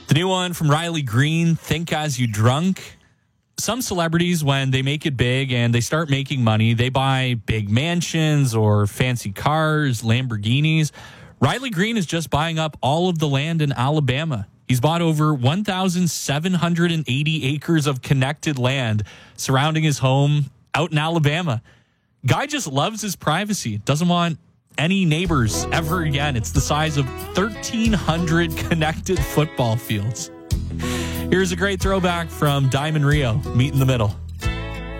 The new one from Riley Green, Think As You Drunk. Some celebrities, when they make it big and they start making money, they buy big mansions or fancy cars, Lamborghinis. Riley Green is just buying up all of the land in Alabama. He's bought over 1,780 acres of connected land surrounding his home out in Alabama. Guy just loves his privacy, doesn't want any neighbors ever again. It's the size of 1,300 connected football fields. Here's a great throwback from Diamond Rio, Meet in the Middle.